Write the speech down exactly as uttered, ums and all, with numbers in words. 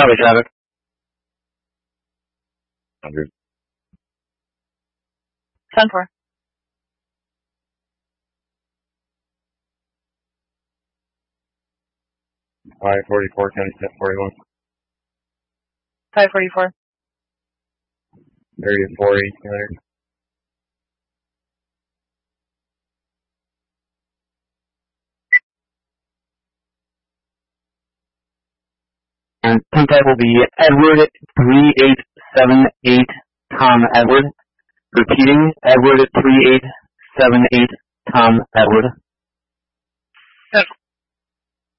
highway traffic. one hundred. ten four. five forty-four, County ten forty-one. five forty-four. Area four eight hundred. And contact will be Edward three eight seven eight, Tom Edward. Repeating, Edward three eight seven eight, Tom Edward. Yes.